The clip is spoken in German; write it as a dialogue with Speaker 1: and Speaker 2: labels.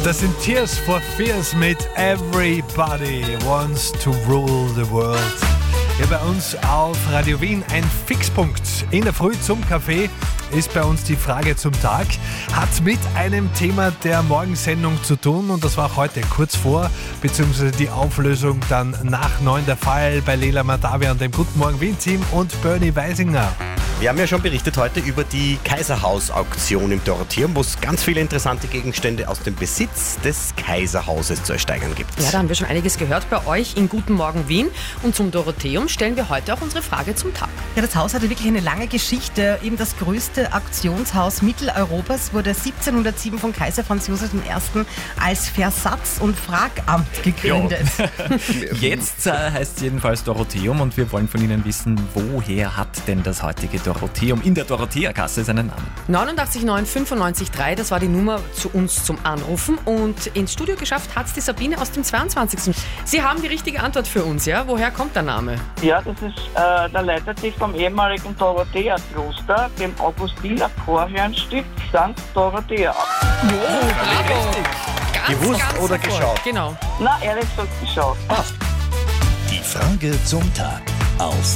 Speaker 1: Das sind Tears for Fears mit Everybody Wants to Rule the World. Hier bei uns auf Radio Wien ein Fixpunkt. In der Früh zum Kaffee ist bei uns die Frage zum Tag. Hat mit einem Thema der Morgensendung zu tun und das war auch heute kurz vor, beziehungsweise die Auflösung dann nach 9 der Fall bei Lela Matavia und dem Guten Morgen Wien-Team und Bernie Weisinger.
Speaker 2: Wir haben ja schon berichtet heute über die Kaiserhaus-Auktion im Dorotheum, wo es ganz viele interessante Gegenstände aus dem Besitz des Kaiserhauses zu ersteigern gibt.
Speaker 3: Ja, da haben wir schon einiges gehört bei euch in Guten Morgen Wien. Und zum Dorotheum stellen wir heute auch unsere Frage zum Tag.
Speaker 4: Ja, das Haus hatte wirklich eine lange Geschichte. Eben das größte Auktionshaus Mitteleuropas wurde 1707 von Kaiser Franz Josef I. als Versatz- und Fragamt gegründet.
Speaker 5: Jetzt heißt es jedenfalls Dorotheum und wir wollen von Ihnen wissen, woher hat denn das heutige Dorotheum in der Dorotheergasse seinen Namen?
Speaker 3: 89,9 95,3, das war die Nummer zu uns zum Anrufen und ins Studio geschafft hat es die Sabine aus dem 22. Sie haben die richtige Antwort für uns, ja? Woher kommt der Name?
Speaker 6: Ja, das ist, der leitet sich vom ehemaligen Dorothea-Kloster, dem Augustiner Chorherrenstift St. Dorothea ab.
Speaker 3: Oh, bravo! Ganz,
Speaker 2: Gewusst
Speaker 3: ganz
Speaker 2: oder
Speaker 3: hervor.
Speaker 2: geschaut?
Speaker 3: Genau.
Speaker 6: Na, ehrlich gesagt, geschaut.
Speaker 7: Die Frage zum Tag auf